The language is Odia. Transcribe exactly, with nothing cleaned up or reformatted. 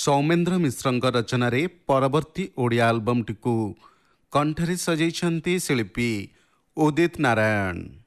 सौमेन्द्र मिश्रଙ୍କ ରଚନାରେ ପରବର୍ତ୍ତୀ ଓଡ଼ିଆ ଆଲବମ୍ଟିକୁ କଣ୍ଠରେ ସଜେଇଛନ୍ତି ଶିଳ୍ପୀ ଉଦିତ ନାରାୟଣ।